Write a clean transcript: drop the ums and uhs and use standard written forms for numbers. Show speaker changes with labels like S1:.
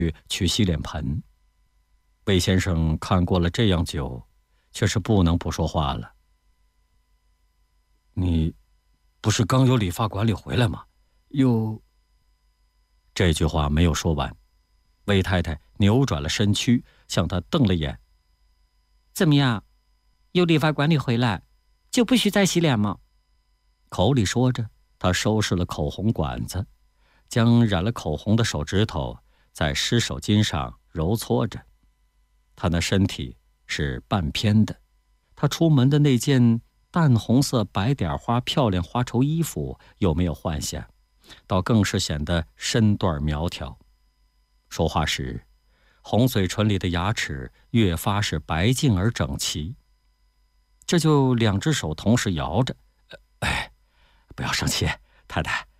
S1: 去洗脸盆。魏先生看过了这样久，却是不能不说话了。你不是刚由理发馆里回来吗？又……这句话没有说完，魏太太扭转了身躯，向他瞪了眼。
S2: 怎么样？由理发馆里回来，就不许再洗脸吗？
S1: 口里说着，他收拾了口红管子，将染了口红的手指头在湿手巾上揉搓着。他那身体是半偏的，他出门的那件淡红色白点花漂亮花绸衣服又没有换下，倒更是显得身段苗条。说话时，红嘴唇里的牙齿越发是白净而整齐。这就两只手同时摇着，不要生气，太太，